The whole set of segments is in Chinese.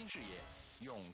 新视野，用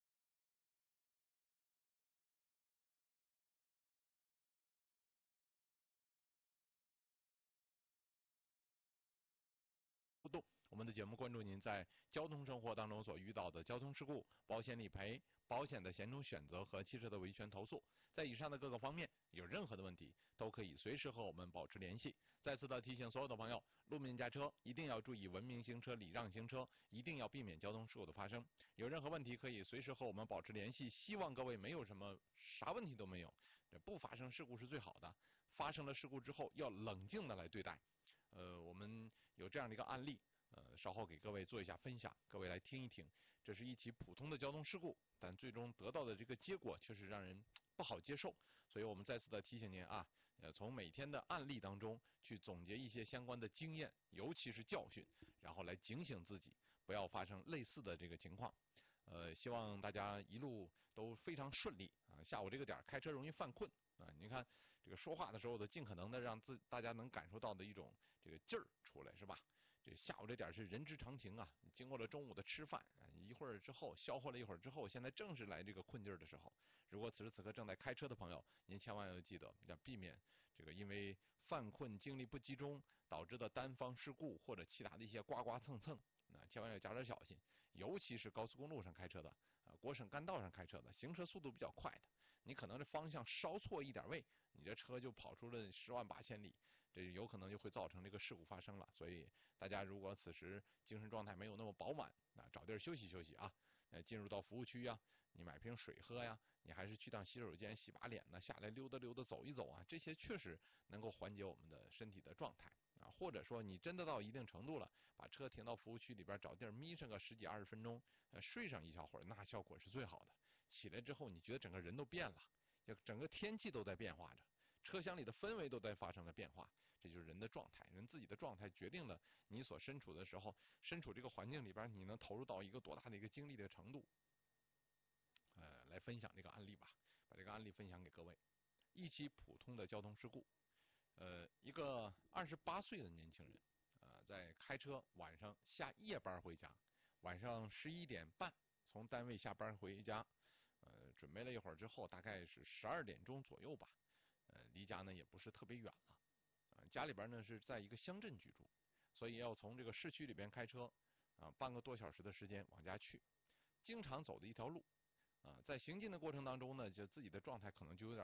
互动。我们的节目关注您在交通生活当中所遇到的交通事故、保险理赔、保险的险种选择和汽车的维权投诉。在以上的各个方面有任何的问题，都可以随时和我们保持联系。再次的提醒所有的朋友，路面驾车一定要注意文明行车、礼让行车，一定要避免交通事故的发生。有任何问题可以随时和我们保持联系。希望各位没有什么啥问题都没有，不发生事故是最好的。发生了事故之后，要冷静的来对待。我们有这样的一个案例。稍后给各位做一下分享，各位来听一听。这是一起普通的交通事故，但最终得到的这个结果却是让人不好接受。所以我们再次的提醒您啊，从每天的案例当中去总结一些相关的经验，尤其是教训，然后来警醒自己，不要发生类似的这个情况。希望大家一路都非常顺利啊！下午这个点开车容易犯困。你看这个说话的时候的，尽可能的让大家能感受到的一种这个劲儿出来，是吧？这下午这点是人之常情啊。经过了中午的吃饭一会儿之后，消化了一会儿之后，现在正是来这个困劲儿的时候。如果此时此刻正在开车的朋友，您千万要记得，要避免这个因为犯困、精力不集中导致的单方事故或者其他的一些刮刮蹭蹭。千万要加点小心，尤其是高速公路上开车的，国省干道上开车的，行车速度比较快的，你可能这方向稍错一点位，你这车就跑出了10万8千里，这有可能就会造成这个事故发生了。所以大家如果此时精神状态没有那么饱满，找地儿休息休息啊。进入到服务区啊，你买瓶水喝呀，你还是去趟洗手间洗把脸呢，下来溜达溜达走一走啊，这些确实能够缓解我们的身体的状态啊。或者说你真的到一定程度了，把车停到服务区里边，找地儿眯上个10几20分钟，睡上一小会儿，那效果是最好的。起来之后，你觉得整个人都变了，整个天气都在变化着。车厢里的氛围都在发生了变化，这就是人的状态，人自己的状态决定了你所身处的时候，身处这个环境里边，你能投入到一个多大的一个精力的程度。来分享这个案例吧，把这个案例分享给各位。一起普通的交通事故，一个28岁的年轻人，在开车晚上下夜班回家，晚上11点半从单位下班回家，准备了一会儿之后，大概是12点钟左右吧。离家呢也不是特别远了，家里边呢是在一个乡镇居住，所以要从这个市区里边开车半个多小时的时间往家去，经常走的一条路在行进的过程当中呢，就自己的状态可能就有点